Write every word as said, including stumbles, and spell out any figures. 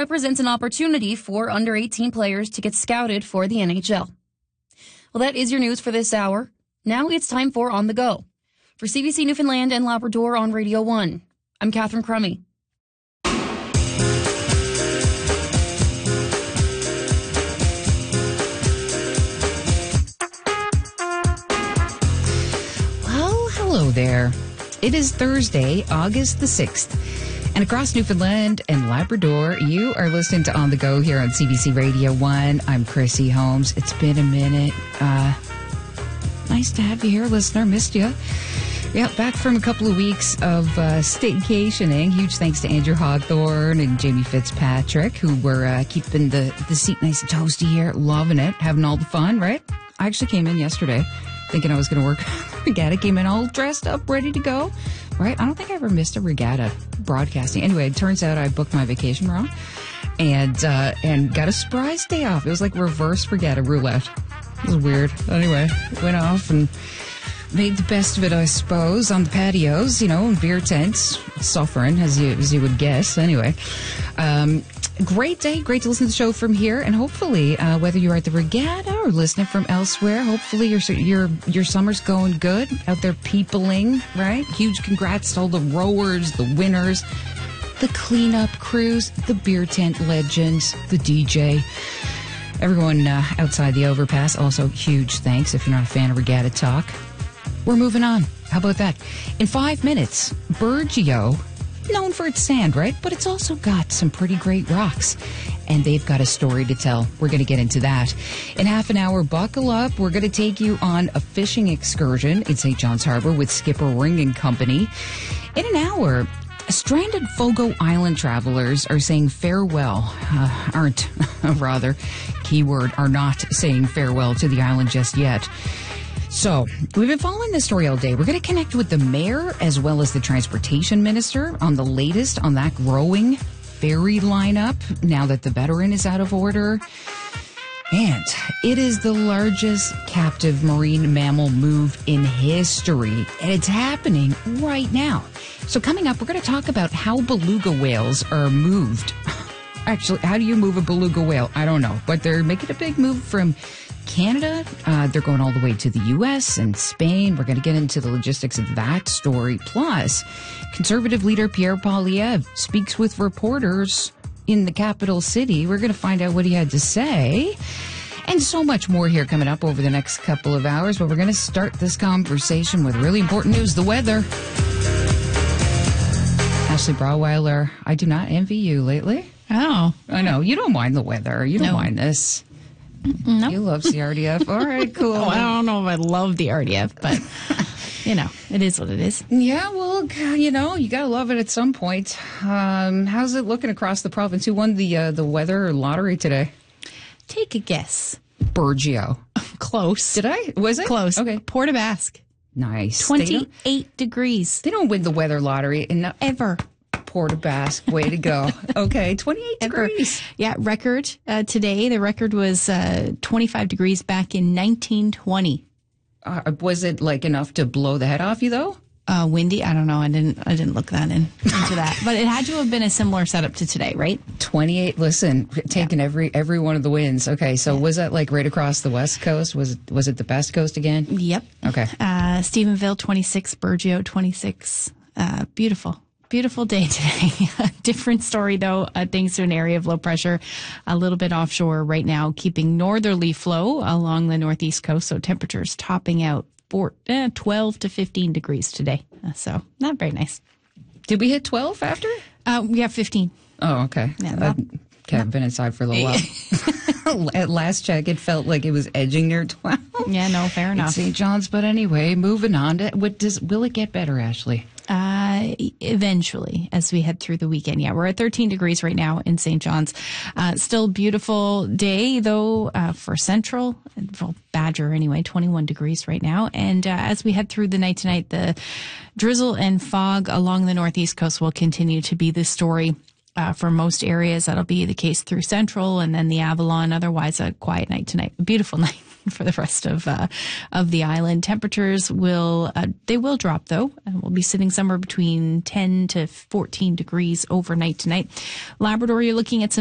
represents an opportunity for under eighteen players to get scouted for the N H L. Well, that is your news for this hour. Now it's time for On the Go. For C B C Newfoundland and Labrador on Radio one, I'm Catherine Crummy. Well, hello there. It is Thursday, August the sixth. And across Newfoundland and Labrador, you are listening to On the Go here on C B C Radio one. I'm Chrissy Holmes. It's been a minute. Uh, nice to have you here, listener. Missed you. Yeah, back from a couple of weeks of uh, staycationing. Huge thanks to Andrew Hawthorne and Jamie Fitzpatrick, who were uh, keeping the, the seat nice and toasty here. Loving it. Having all the fun, right? I actually came in yesterday thinking I was going to work regatta. Came in all dressed up, ready to go. Right? I don't think I ever missed a regatta broadcasting. Anyway, it turns out I booked my vacation wrong and uh, and got a surprise day off. It was like reverse regatta roulette. It was weird. Anyway, went off and made the best of it, I suppose, on the patios, you know, beer tents, suffering, as you as you would guess. Anyway, um, great day. Great to listen to the show from here. And hopefully, uh, whether you're at the regatta or listening from elsewhere, hopefully your your your summer's going good out there peopling, right? Huge congrats to all the rowers, the winners, the cleanup crews, the beer tent legends, the D J, everyone uh, outside the overpass. Also, huge thanks if you're not a fan of regatta talk. We're moving on. How about that? In five minutes, Burgeo, known for its sand, right? But it's also got some pretty great rocks. And they've got a story to tell. We're going to get into that. In half an hour, buckle up. We're going to take you on a fishing excursion in Saint John's Harbor with Skipper Ring and Company. In an hour, stranded Fogo Island travelers are saying farewell, uh, aren't, rather, keyword, are not saying farewell to the island just yet. So, we've been following this story all day. We're going to connect with the mayor as well as the transportation minister on the latest on that growing ferry lineup now that the veteran is out of order. And it is the largest captive marine mammal move in history, and it's happening right now. So coming up, we're going to talk about how beluga whales are moved. Actually, how do you move a beluga whale? I don't know, but they're making a big move from Canada. Uh, they're going all the way to the U S and Spain. We're going to get into the logistics of that story. Plus, Conservative leader Pierre Poilievre speaks with reporters in the capital city. We're going to find out what he had to say. And so much more here coming up over the next couple of hours. But we're going to start this conversation with really important news, the weather. Ashley Brauweiler, I do not envy you lately. Oh. I know. You don't mind the weather. You don't No. mind this. No. You love C R D F. All right, cool. Oh, I don't know if I love the R D F, but, you know, it is what it is. Yeah, well, you know, you got to love it at some point. Um, how's it looking across the province? Who won the uh, the weather lottery today? Take a guess. Burgeo. Close. Did I? Was it? Close. Okay. Port aux Basques. Nice. twenty-eight They degrees. don't, they don't win the weather lottery in Ever. Port aux Basques. Way to go. Okay, twenty-eight Ever. degrees. Yeah, record uh, today. The record was uh, twenty-five degrees back in nineteen twenty. Uh, was it like enough to blow the head off you, though? Uh, windy? I don't know. I didn't I didn't look that in, into that. But it had to have been a similar setup to today, right? twenty-eight. Listen, taking yeah. every every one of the wins. Okay, so yeah. was that like right across the West Coast? Was it, was it the Best Coast again? Yep. Okay. Uh, Stephenville, twenty-six. Burgeo, twenty-six. Uh, beautiful. Beautiful day today. Different story, though, uh, thanks to an area of low pressure a little bit offshore right now, keeping northerly flow along the northeast coast. So temperatures topping out for eh, twelve to fifteen degrees today. Uh, so not very nice. Did we hit twelve after? Uh, we have fifteen. Oh, okay. Yeah, uh, not, okay, I've been inside for a little while. At last check, it felt like it was edging near twelve. Yeah, no, fair enough. It's Saint John's, but anyway, moving on to what does will it get better, Ashley? Uh, eventually, as we head through the weekend. Yeah, we're at thirteen degrees right now in Saint John's. Uh, still beautiful day, though, uh, for Central, for Badger anyway, twenty-one degrees right now. And uh, as we head through the night tonight, the drizzle and fog along the northeast coast will continue to be the story. Uh, for most areas, that'll be the case through Central and then the Avalon. Otherwise, a quiet night tonight. A beautiful night for the rest of uh, of the island. Temperatures will uh, they will drop though, and we'll be sitting somewhere between ten to fourteen degrees overnight tonight. Labrador, you're looking at some